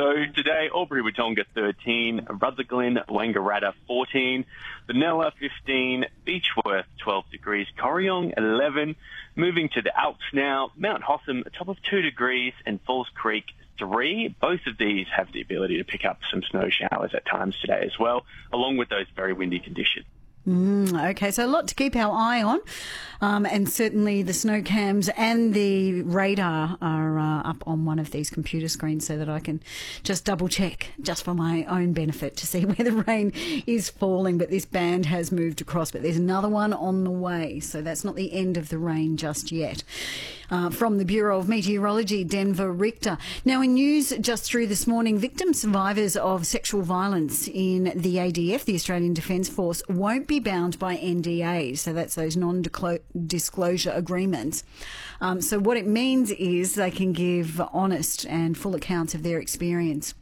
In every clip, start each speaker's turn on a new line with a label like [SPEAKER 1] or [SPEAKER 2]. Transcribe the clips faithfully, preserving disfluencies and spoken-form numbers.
[SPEAKER 1] So today, Albury-Wodonga thirteen, Rutherglen, Wangaratta fourteen, Benalla fifteen, Beechworth twelve degrees, Corryong eleven. Moving to the Alps now, Mount Hotham a top of two degrees and Falls Creek three. Both of these have the ability to pick up some snow showers at times today as well, along with those very windy conditions.
[SPEAKER 2] Mm, okay, so a lot to keep our eye on, um, and certainly the snow cams and the radar are uh, up on one of these computer screens so that I can just double check, just for my own benefit, to see where the rain is falling. But this band has moved across, but there's another one on the way, so that's not the end of the rain just yet. Uh, from the Bureau of Meteorology, Denver Richter. Now, in news just through this morning, victim survivors of sexual violence in the A D F, the Australian Defence Force, won't be bound by N D As, so that's those non-disclosure agreements. Um, so what it means is they can give honest and full accounts of their experience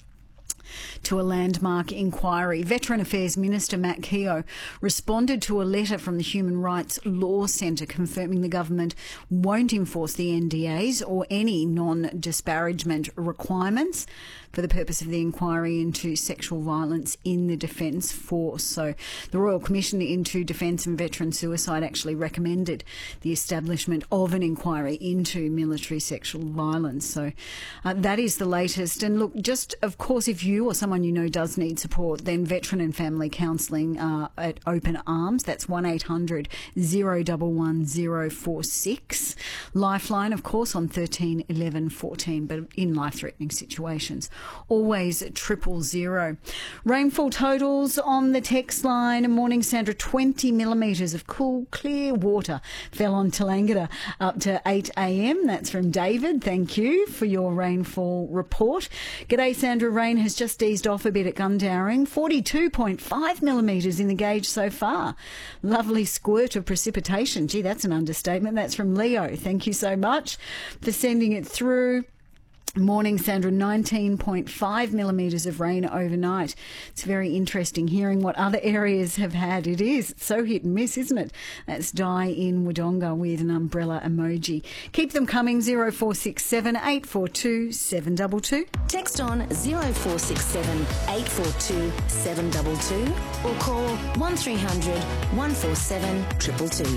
[SPEAKER 2] to a landmark inquiry. Veteran Affairs Minister Matt Keogh responded to a letter from the Human Rights Law Centre confirming the government won't enforce the N D As or any non-disparagement requirements for the purpose of the inquiry into sexual violence in the Defence Force. So the Royal Commission into Defence and Veteran Suicide actually recommended the establishment of an inquiry into military sexual violence. So uh, that is the latest. And look, just of course, if you or someone you know does need support, then Veteran and Family Counselling uh, at Open Arms. That's one eight hundred zero one one zero four six. Lifeline, of course, on thirteen eleven fourteen, but in life-threatening situations, always triple zero. Rainfall totals on the text line. Morning, Sandra. twenty millimetres of cool, clear water fell on Tallangatta up to eight a m. That's from David. Thank you for your rainfall report. G'day, Sandra. Rain has just eased off a bit at Gundowring. forty-two point five millimetres in the gauge so far. Lovely squirt of precipitation. Gee, that's an understatement. That's from Leo. Thank you so much for sending it through. Morning, Sandra. nineteen point five millimetres of rain overnight. It's very interesting hearing what other areas have had. It is. It's so hit and miss, isn't it? That's Di in Wodonga with an umbrella emoji. Keep them coming. zero four six seven eight four two seven two two.
[SPEAKER 3] Text on zero four six seven eight four two seven two two or call one three hundred one four seven two two two.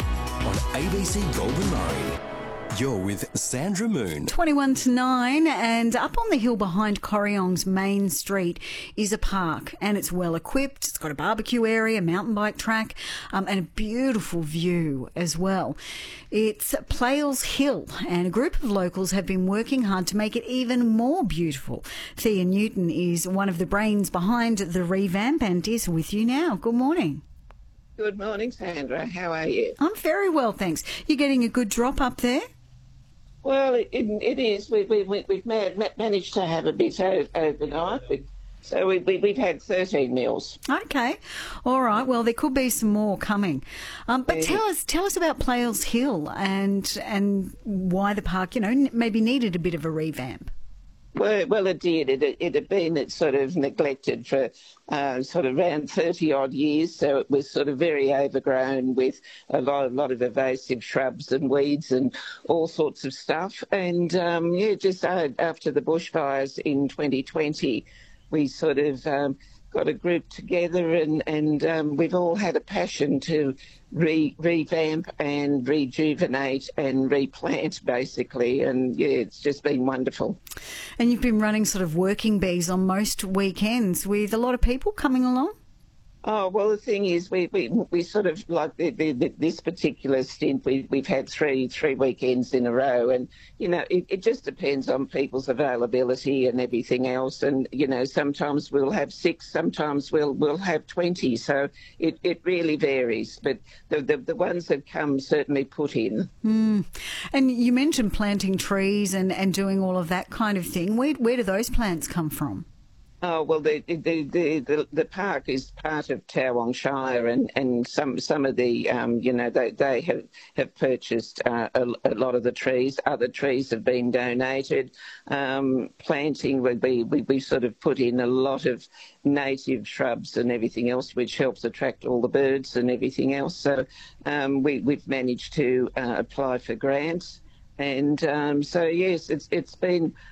[SPEAKER 4] On A B C Golden Murray. You're with Sandra Moon.
[SPEAKER 2] twenty-one to nine, and up on the hill behind Corryong's main street is a park, and it's well equipped. It's got a barbecue area, a mountain bike track, um, and a beautiful view as well. It's Plales Hill, and a group of locals have been working hard to make it even more beautiful. Thea Newton is one of the brains behind the revamp and is with you now. Good morning.
[SPEAKER 5] Good morning, Sandra. How are you?
[SPEAKER 2] I'm very well, thanks. You're getting a good drop up there?
[SPEAKER 5] Well, it, it, it is. We, we, we, we've managed to have a bit overnight, but, so we, we, we've had thirteen mils.
[SPEAKER 2] Okay. All right. Well, there could be some more coming. Um, but
[SPEAKER 5] Yeah.
[SPEAKER 2] tell us tell us about Plales Hill and and why the park, you know, maybe needed a bit of a revamp.
[SPEAKER 5] Well, well, it did. It, it had been it's sort of neglected for uh, sort of around thirty odd years, so it was sort of very overgrown with a lot, a lot of invasive shrubs and weeds and all sorts of stuff. And um, yeah, just uh, after the bushfires in twenty twenty, we sort of um, got a group together, and and um, we've all had a passion to re- revamp and rejuvenate and replant, basically. And yeah, it's just been wonderful.
[SPEAKER 2] And you've been running sort of working bees on most weekends with a lot of people coming along?
[SPEAKER 5] Oh, well, the thing is, we we, we sort of, like the, the, the, this particular stint, we, we've had three three weekends in a row. And, you know, it, it just depends on people's availability and everything else. And, you know, sometimes we'll have six, sometimes we'll we'll have twenty. So it, it really varies. But the, the, the ones that come certainly put in.
[SPEAKER 2] Mm. And you mentioned planting trees and, and doing all of that kind of thing. Where, where do those plants come from?
[SPEAKER 5] Oh, well, the the, the, the, the park is part of Towong Shire, and, and some some of the, um, you know, they, they have, have purchased uh, a, a lot of the trees. Other trees have been donated. Um, planting, we, we, we sort of put in a lot of native shrubs and everything else, which helps attract all the birds and everything else. So um, we, we've managed to uh, apply for grants. And um, so, yes, it's it's been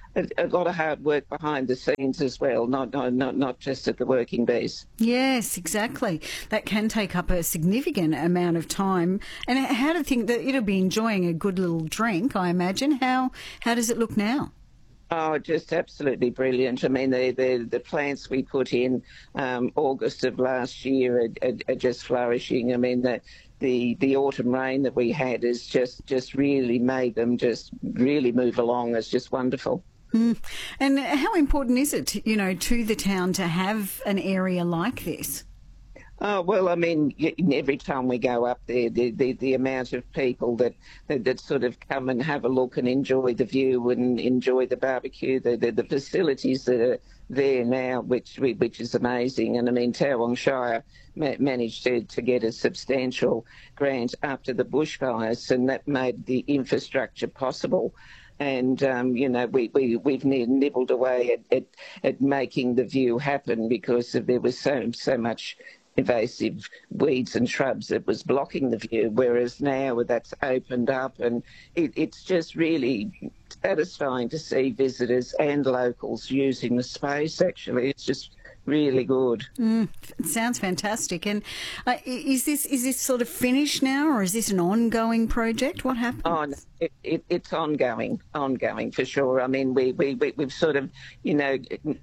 [SPEAKER 5] a, a lot of hard work behind the scenes as well, not, not, not, not just at the working bees.
[SPEAKER 2] Yes, exactly. That can take up a significant amount of time. And how to think that it'll be enjoying a good little drink, I imagine. How, how does it look now?
[SPEAKER 5] Oh, just absolutely brilliant. I mean, the the, the plants we put in um, August of last year are, are, are just flourishing. I mean, the, the the autumn rain that we had has just, just really made them just really move along. It's just wonderful.
[SPEAKER 2] Mm. And how important is it, to, you know, to the town to have an area like this?
[SPEAKER 5] Oh, well, I mean, every time we go up there, the, the, the amount of people that, that that sort of come and have a look and enjoy the view and enjoy the barbecue, the the, the facilities that are there now, which which is amazing. And I mean, Towong Shire ma- managed to, to get a substantial grant after the bushfires, and that made the infrastructure possible. And, um, you know, we, we, we've nibbled away at, at, at making the view happen because there was so so much invasive weeds and shrubs that was blocking the view, whereas now that's opened up, and it, it's just really satisfying to see visitors and locals using the space. Actually, it's just really good.
[SPEAKER 2] Mm, it sounds fantastic. And uh, is this is this sort of finished now, or is this an ongoing project? What happens?
[SPEAKER 5] Oh, no, it, it, it's ongoing, ongoing for sure. I mean, we, we, we, we've sort of, you know,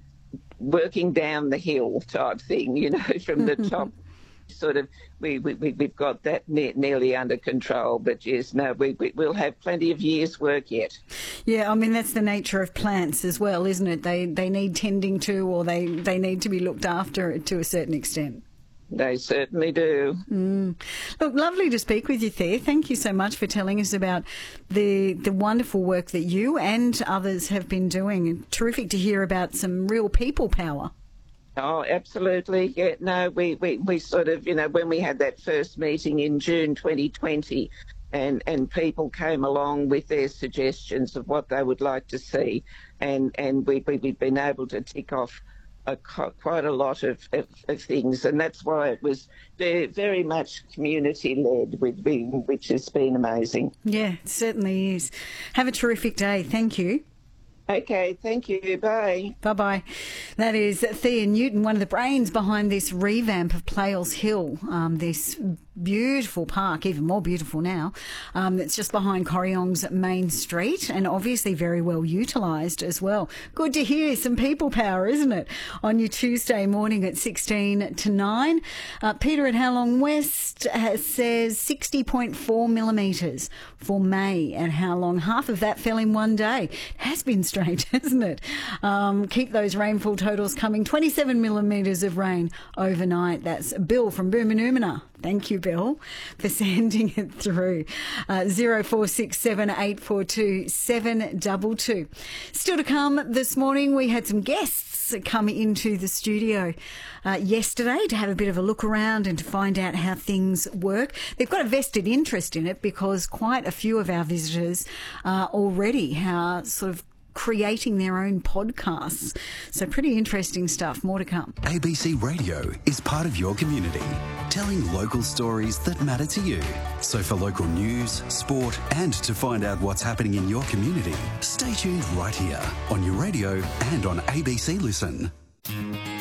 [SPEAKER 5] working down the hill type thing, you know, from the top. Sort of, we, we, we've got that ne- nearly under control, but yes, no, we, we, we'll have plenty of years' work yet.
[SPEAKER 2] Yeah, I mean, that's the nature of plants as well, isn't it? They they need tending to, or they, they need to be looked after to a certain extent.
[SPEAKER 5] They certainly do.
[SPEAKER 2] Mm. Look, lovely to speak with you, Thea. Thank you so much for telling us about the the wonderful work that you and others have been doing. Terrific to hear about some real people power.
[SPEAKER 5] Oh, absolutely. Yeah, no, we, we, we sort of, you know, when we had that first meeting in June twenty twenty and, and people came along with their suggestions of what they would like to see, and, and we, we, we've been able to tick off a, quite a lot of, of, of things, and that's why it was very, very much community-led, which has been amazing.
[SPEAKER 2] Yeah, it certainly is. Have a terrific day. Thank you.
[SPEAKER 5] Okay, thank you. Bye.
[SPEAKER 2] Bye-bye. That is Thea Newton, one of the brains behind this revamp of Playles Hill, um, this beautiful park, even more beautiful now. Um, it's just behind Corryong's main street and obviously very well utilised as well. Good to hear some people power, isn't it? On your Tuesday morning at sixteen to nine. Uh, Peter at Howlong West has, says sixty point four millimetres for May, and how long? Half of that fell in one day. It has been strange, hasn't it? Um, keep those rainfall totals coming. twenty-seven millimetres of rain overnight. That's Bill from Boomanumina. Thank you, Bill, for sending it through. Uh, zero four six seven eight four two seven two two. Still to come this morning, we had some guests come into the studio uh, yesterday to have a bit of a look around and to find out how things work. They've got a vested interest in it because quite a few of our visitors uh, already are sort of creating their own podcasts. So pretty interesting stuff. More to come.
[SPEAKER 4] A B C Radio is part of your community, telling local stories that matter to you. So for local news, sport, and to find out what's happening in your community, stay tuned right here on your radio and on A B C Listen.